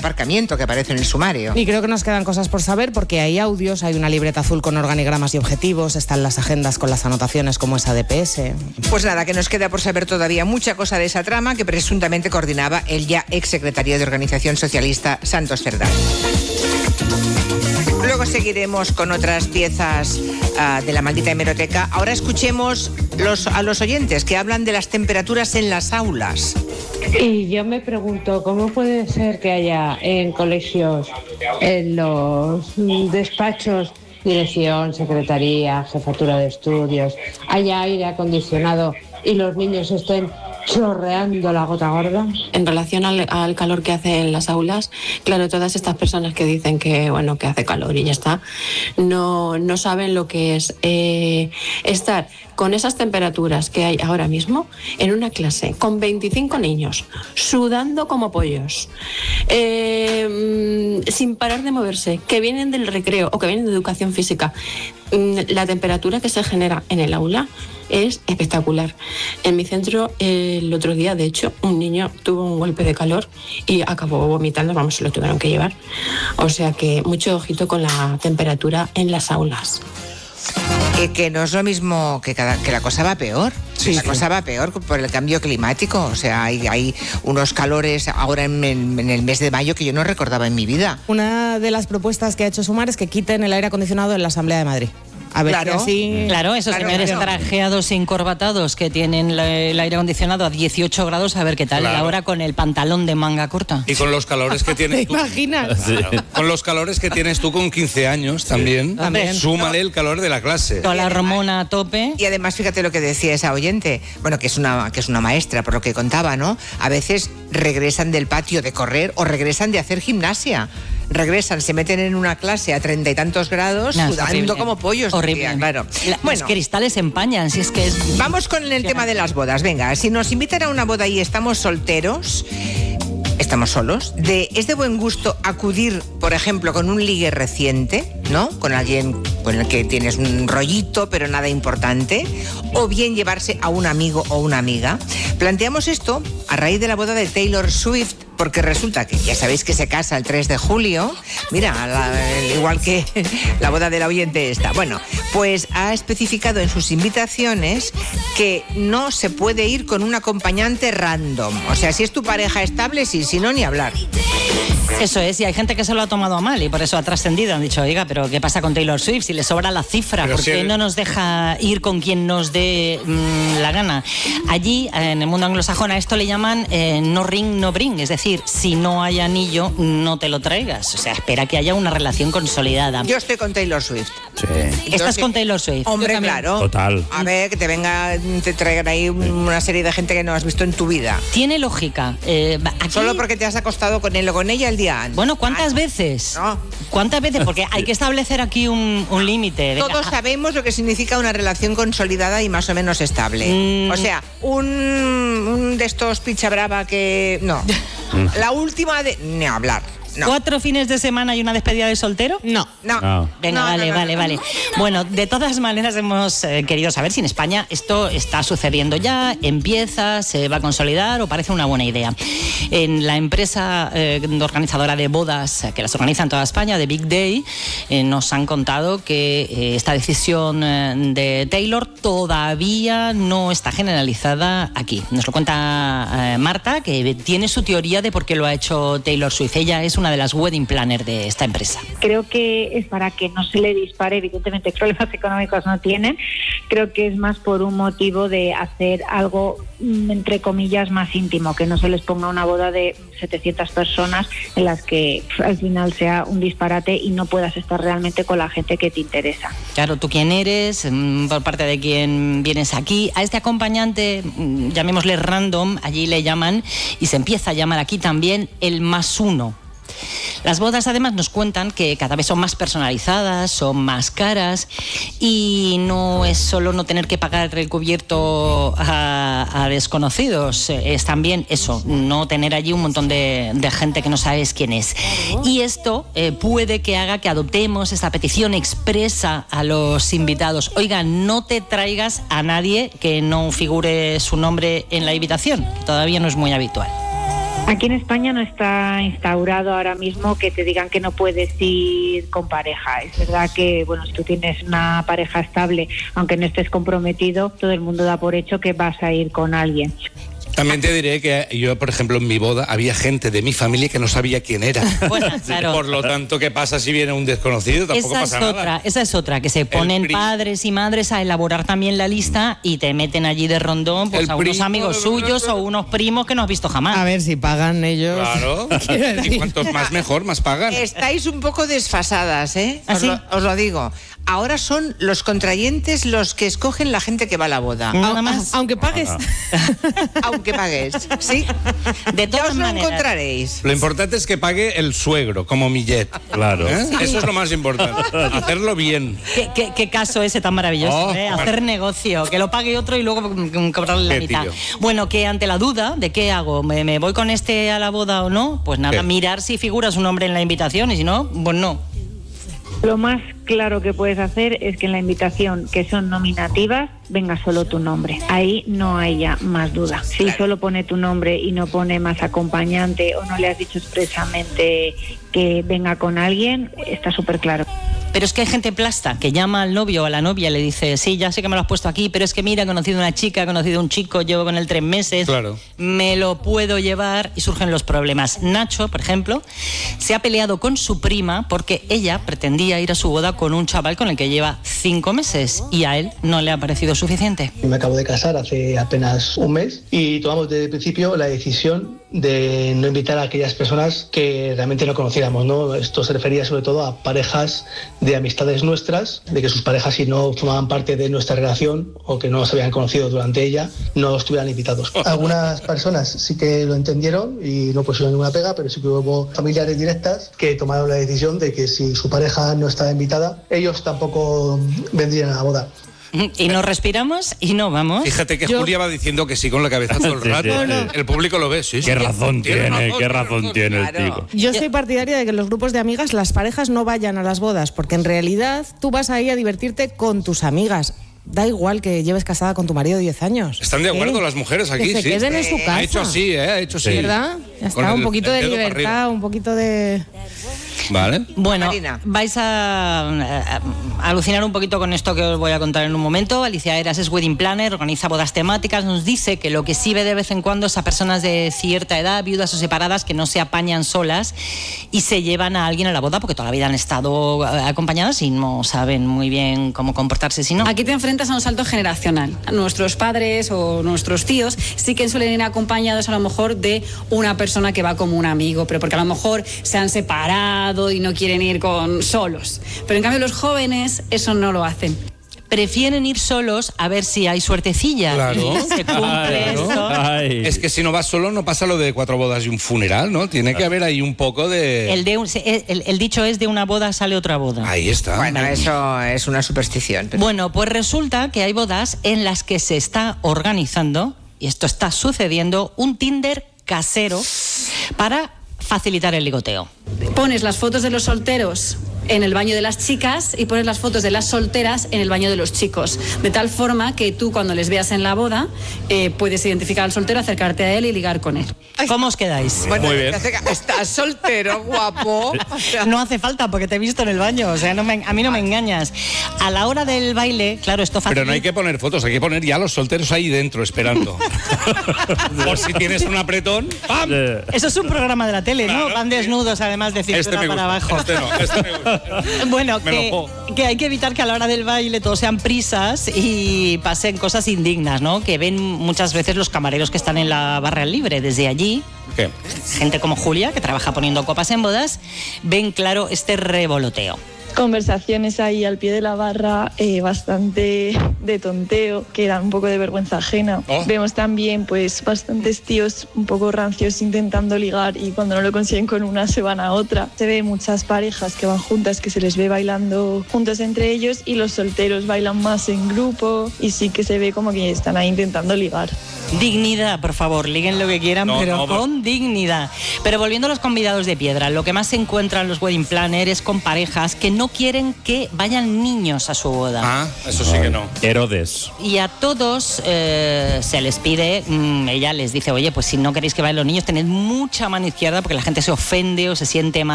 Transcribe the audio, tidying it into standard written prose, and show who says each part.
Speaker 1: aparcamiento que aparece en el sumario.
Speaker 2: Y creo que nos quedan cosas por saber porque hay audios, hay una libreta azul con organigramas y objetivos, están las agendas con las anotaciones como esa DPS.
Speaker 1: Pues nada, que nos queda por saber todavía mucha cosa de esa trama que presuntamente coordinaba el ya exsecretario de Organización Socialista, Santos Cerdá. Luego seguiremos con otras piezas de la maldita hemeroteca. Ahora escuchemos a los oyentes que hablan de las temperaturas en las aulas.
Speaker 3: Y yo me pregunto, ¿cómo puede ser que haya en colegios, en los despachos, dirección, secretaría, jefatura de estudios, haya aire acondicionado y los niños estén chorreando la gota gorda?
Speaker 4: En relación al calor que hace en las aulas, claro, todas estas personas que dicen que, bueno, que hace calor y ya está, no saben lo que es estar con esas temperaturas que hay ahora mismo en una clase con 25 niños, sudando como pollos, sin parar de moverse, que vienen del recreo o que vienen de educación física. La temperatura que se genera en el aula es espectacular. En mi centro, el otro día, de hecho, un niño tuvo un golpe de calor y acabó vomitando, vamos, se lo tuvieron que llevar. O sea que mucho ojito con la temperatura en las aulas.
Speaker 1: Que no es lo mismo, que la cosa va peor.
Speaker 5: Sí,
Speaker 1: la cosa va peor por el cambio climático. O sea, hay unos calores ahora en el mes de mayo que yo no recordaba en mi vida.
Speaker 2: Una de las propuestas que ha hecho Sumar es que quiten el aire acondicionado en la Asamblea de Madrid. A ver,
Speaker 1: claro,
Speaker 2: si así...
Speaker 6: Claro, esos señores trajeados e encorbatados que tienen el aire acondicionado a 18 grados, a ver qué tal.
Speaker 5: Claro.
Speaker 6: Ahora con el pantalón de manga corta.
Speaker 5: Y con los calores que tienes tú.
Speaker 2: ¿Te imaginas?
Speaker 5: Claro. Con los calores que tienes tú con 15 años también.
Speaker 2: También.
Speaker 5: Súmale el calor de la clase.
Speaker 6: Toda la hormona a tope.
Speaker 1: Y además, fíjate lo que decía esa oyente, bueno, que es una maestra, por lo que contaba, ¿no? A veces regresan del patio de correr o regresan de hacer gimnasia. Regresan, se meten en una clase a 30 y tantos grados,
Speaker 6: No,
Speaker 1: sudando
Speaker 6: horrible.
Speaker 1: como pollos.
Speaker 6: Horrible.
Speaker 1: Decía, claro.
Speaker 6: Los cristales se empañan, si es que es...
Speaker 1: Vamos con el tema de las bodas. Venga, si nos invitan a una boda y estamos solteros, estamos solos, es de buen gusto acudir, por ejemplo, con un ligue reciente, ¿no? Con alguien con el que tienes un rollito, pero nada importante, o bien llevarse a un amigo o una amiga. Planteamos esto a raíz de la boda de Taylor Swift, porque resulta que ya sabéis que se casa el 3 de julio. Mira, igual que la boda de la oyente esta. Bueno, pues ha especificado en sus invitaciones que no se puede ir con un acompañante random. O sea, si es tu pareja estable, sí, si no, ni hablar.
Speaker 6: Eso es, y hay gente que se lo ha tomado a mal y por eso ha trascendido. Han dicho, oiga, pero ¿qué pasa con Taylor Swift? Si le sobra la cifra,
Speaker 5: Pero
Speaker 6: ¿por qué
Speaker 5: si
Speaker 6: no nos deja ir con quien nos dé la gana? Allí, en el mundo anglosajón, a esto le llaman no ring, no bring. Es decir, si no hay anillo, no te lo traigas. O sea, espera que haya una relación consolidada.
Speaker 1: Yo estoy con Taylor Swift.
Speaker 5: Sí.
Speaker 6: ¿Estás con Taylor Swift?
Speaker 1: Hombre, claro.
Speaker 5: Total.
Speaker 1: A ver, que te traigan ahí una serie de gente que no has visto en tu vida.
Speaker 6: Tiene lógica. Aquí...
Speaker 1: Solo porque te has acostado con él o con ella el día antes.
Speaker 6: Bueno, ¿cuántas veces?
Speaker 1: No.
Speaker 6: ¿Cuántas veces? Porque hay que establecer aquí un límite. Venga,
Speaker 1: Todos sabemos lo que significa una relación consolidada y más o menos estable. O sea, un de estos picha brava que... No. La última de... Ni hablar. No.
Speaker 6: 4 fines de semana y una despedida de soltero.
Speaker 1: No.
Speaker 6: Venga, vale. Bueno, de todas maneras hemos querido saber si en España esto está sucediendo ya, empieza, se va a consolidar o parece una buena idea. En la empresa organizadora de bodas que las organiza en toda España, de Big Day, nos han contado que esta decisión de Taylor todavía no está generalizada aquí. Nos lo cuenta Marta, que tiene su teoría de por qué lo ha hecho Taylor Swift. Ella es una de las wedding planners de esta empresa.
Speaker 7: Creo que es para que no se le dispare, evidentemente problemas económicos no tienen, creo que es más por un motivo de hacer algo entre comillas más íntimo, que no se les ponga una boda de 700 personas en las que al final sea un disparate y no puedas estar realmente con la gente que te interesa.
Speaker 6: Claro, tú quién eres, por parte de quién vienes aquí. A este acompañante, llamémosle random, allí le llaman, y se empieza a llamar aquí también el +1. Las bodas además nos cuentan que cada vez son más personalizadas, son más caras y no es solo no tener que pagar el cubierto a desconocidos, es también eso, no tener allí un montón de gente que no sabes quién es. Y esto puede que haga que adoptemos esta petición expresa a los invitados. Oiga, no te traigas a nadie que no figure su nombre en la invitación, que todavía no es muy habitual.
Speaker 7: Aquí en España no está instaurado ahora mismo que te digan que no puedes ir con pareja. Es verdad que, bueno, si tú tienes una pareja estable, aunque no estés comprometido, todo el mundo da por hecho que vas a ir con alguien.
Speaker 5: También te diré que yo, por ejemplo, en mi boda había gente de mi familia que no sabía quién era.
Speaker 6: Bueno, claro.
Speaker 5: Por lo tanto, ¿qué pasa si viene un desconocido? Tampoco pasa nada.
Speaker 6: Esa es otra, que se ponen padres y madres a elaborar también la lista y te meten allí de rondón pues, a unos amigos suyos o unos primos que no has visto jamás.
Speaker 2: A ver si pagan ellos.
Speaker 5: Claro. Y cuantos más mejor, más pagan.
Speaker 1: Estáis un poco desfasadas, ¿eh?
Speaker 6: ¿Ah, sí?
Speaker 1: Os lo digo. Ahora son los contrayentes los que escogen la gente que va a la boda.
Speaker 6: Nada más.
Speaker 2: Aunque pagues.
Speaker 1: Aunque pagues, ¿sí?
Speaker 6: De
Speaker 1: Ya
Speaker 6: todas
Speaker 1: os lo
Speaker 6: maneras.
Speaker 1: encontraréis.
Speaker 5: Lo importante es que pague el suegro, como Millet.
Speaker 8: Claro.
Speaker 5: ¿Eh? Eso es lo más importante. Hacerlo bien.
Speaker 6: ¿Qué caso ese tan maravilloso, ¿eh? Hacer negocio, que lo pague otro y luego cobrarle la
Speaker 5: Qué
Speaker 6: mitad.
Speaker 5: tío.
Speaker 6: Bueno, que ante la duda de qué hago, ¿me voy con este a la boda o no? Pues nada,
Speaker 5: ¿Qué?
Speaker 6: mirar si figura su nombre en la invitación y si no, pues no.
Speaker 7: Lo más claro que puedes hacer es que en la invitación, que son nominativas, venga solo tu nombre. Ahí no hay ya más duda. Si solo pone tu nombre y no pone más acompañante o no le has dicho expresamente que venga con alguien, está súper claro.
Speaker 6: Pero es que hay gente plasta que llama al novio o a la novia y le dice, sí, ya sé que me lo has puesto aquí, pero es que mira, he conocido una chica, he conocido un chico, llevo con él 3 meses,
Speaker 5: Claro.
Speaker 6: me lo puedo llevar y surgen los problemas. Nacho, por ejemplo, se ha peleado con su prima porque ella pretendía ir a su boda con un chaval con el que lleva 5 meses y a él no le ha parecido suficiente.
Speaker 9: Me acabo de casar hace apenas un mes y tomamos desde el principio la decisión de no invitar a aquellas personas que realmente no conociéramos, ¿no? Esto se refería sobre todo a parejas de amistades nuestras, de que sus parejas, si no formaban parte de nuestra relación o que no nos habían conocido durante ella, no estuvieran invitados. Algunas personas sí que lo entendieron y no pusieron ninguna pega, pero sí que hubo familiares directas que tomaron la decisión de que si su pareja no estaba invitada, ellos tampoco vendrían a la boda.
Speaker 6: Y nos respiramos y no vamos.
Speaker 5: Fíjate que Julia va diciendo que sí con la cabeza todo el
Speaker 8: Sí,
Speaker 5: rato.
Speaker 8: sí, sí.
Speaker 5: El público lo ve, sí.
Speaker 8: Qué razón tiene el
Speaker 1: Claro.
Speaker 8: chico.
Speaker 2: Yo soy partidaria de que en los grupos de amigas las parejas no vayan a las bodas, porque en realidad tú vas ahí a divertirte con tus amigas. Da igual que lleves casada con tu marido 10 años.
Speaker 5: Están de acuerdo las mujeres aquí,
Speaker 2: que se
Speaker 5: sí.
Speaker 2: queden en su casa.
Speaker 5: Ha hecho así, ha hecho así.
Speaker 2: ¿Verdad? Ya
Speaker 5: Con
Speaker 2: está, un
Speaker 5: el
Speaker 2: poquito de
Speaker 5: dedo para
Speaker 2: libertad,
Speaker 5: arriba.
Speaker 2: un poquito de...
Speaker 5: Vale.
Speaker 6: Bueno,
Speaker 1: Marina.
Speaker 6: vais a alucinar un poquito con esto que os voy a contar en un momento. Alicia Eras es wedding planner, organiza bodas temáticas, nos dice que lo que sí ve de vez en cuando es a personas de cierta edad, viudas o separadas, que no se apañan solas y se llevan a alguien a la boda porque toda la vida han estado acompañadas y no saben muy bien cómo comportarse si no.
Speaker 10: Aquí te enfrentas a un salto generacional. Nuestros padres o nuestros tíos sí que suelen ir acompañados a lo mejor de una persona que va como un amigo, pero porque a lo mejor se han separado y no quieren ir solos. Pero en cambio los jóvenes eso no lo hacen.
Speaker 6: Prefieren ir solos a ver si hay suertecilla.
Speaker 5: Claro.
Speaker 6: Y se cumple eso.
Speaker 8: Ay.
Speaker 5: Es que si no vas solo no pasa lo de 4 bodas y un funeral, ¿no? Tiene que haber ahí un poco de...
Speaker 6: El dicho es de una boda sale otra boda.
Speaker 5: Ahí está.
Speaker 1: Bueno, eso es una superstición. pero-
Speaker 6: Bueno, pues resulta que hay bodas en las que se está organizando, y esto está sucediendo, un Tinder casero para facilitar el ligoteo.
Speaker 10: Pones las fotos de los solteros en el baño de las chicas y pones las fotos de las solteras en el baño de los chicos. De tal forma que tú cuando les veas en la boda puedes identificar al soltero, acercarte a él y ligar con él.
Speaker 6: ¿Cómo os quedáis?
Speaker 1: Bueno,
Speaker 5: Muy bien.
Speaker 1: Estás soltero, guapo. O sea,
Speaker 6: No hace falta porque te he visto en el baño, o sea, a mí no me engañas. A la hora del baile, claro, esto facilita...
Speaker 5: Pero no hay que poner fotos, hay que poner ya a los solteros ahí dentro esperando. Por si tienes un apretón, ¡pam!
Speaker 6: Eso es un programa de la tele, ¿no?
Speaker 5: Claro,
Speaker 6: Van
Speaker 5: sí.
Speaker 6: desnudos, además de cintura
Speaker 5: Este me
Speaker 6: para
Speaker 5: gusta,
Speaker 6: abajo.
Speaker 5: este no, este me gusta.
Speaker 6: Bueno,
Speaker 5: Me lo juego.
Speaker 6: que hay que evitar que a la hora del baile todos sean prisas y pasen cosas indignas, ¿no? Que ven muchas veces los camareros que están en la barra libre. Desde allí,
Speaker 5: ¿Qué?
Speaker 6: gente como Julia, que trabaja poniendo copas en bodas, ven claro este revoloteo.
Speaker 11: Conversaciones ahí al pie de la barra, bastante de tonteo, que dan un poco de vergüenza ajena.
Speaker 5: Oh.
Speaker 11: Vemos también pues bastantes tíos un poco rancios intentando ligar y cuando no lo consiguen con una se van a otra. Se ve muchas parejas que van juntas, que se les ve bailando juntos entre ellos y los solteros bailan más en grupo y sí que se ve como que están ahí intentando ligar.
Speaker 6: Dignidad, por favor, liguen lo que quieran,
Speaker 5: No,
Speaker 6: pero
Speaker 5: no,
Speaker 6: con dignidad. Pero volviendo a los convidados de piedra, lo que más se encuentran los wedding planners es con parejas que no no quieren que vayan niños a su boda.
Speaker 5: Ah, eso sí que no.
Speaker 8: Herodes.
Speaker 6: Y a todos se les pide, ella les dice, oye, pues si no queréis que vayan los niños, tened mucha mano izquierda porque la gente se ofende o se siente mal.